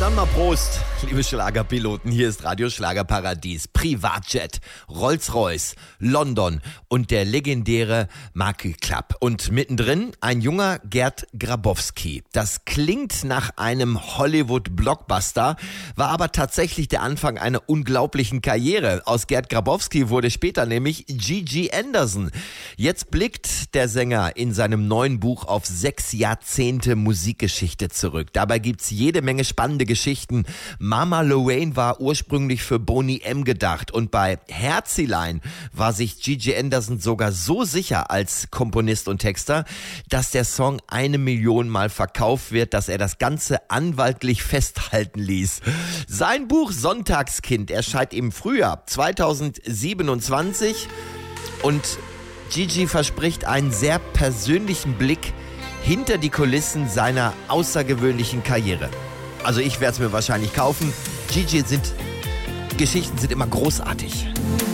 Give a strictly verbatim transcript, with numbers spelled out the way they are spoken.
dann mal Prost, liebe Schlagerpiloten. Hier ist Radio Schlagerparadies, Privatjet, Rolls-Royce, London und der legendäre Marky Club. Und mittendrin ein junger Gerd Grabowski. Das klingt nach einem Hollywood-Blockbuster, war aber tatsächlich der Anfang einer unglaublichen Karriere. Aus Gerd Grabowski wurde später nämlich Gigi Anderson. Jetzt blickt der Sänger in seinem neuen Buch auf sechs Jahrzehnte Musikgeschichte zurück. Dabei gibt's jede Menge spannende Geschichten. Mama Lorraine war ursprünglich für Boney M. gedacht und bei Herzilein war sich Gigi Anderson sogar so sicher als Komponist und Texter, dass der Song eine Million Mal verkauft wird, dass er das Ganze anwaltlich festhalten ließ. Sein Buch Sonntagskind erscheint im Frühjahr zweitausendsiebenundzwanzig und Gigi verspricht einen sehr persönlichen Blick hinter die Kulissen seiner außergewöhnlichen Karriere. Also ich werde es mir wahrscheinlich kaufen. Gigi sind, Geschichten sind immer großartig.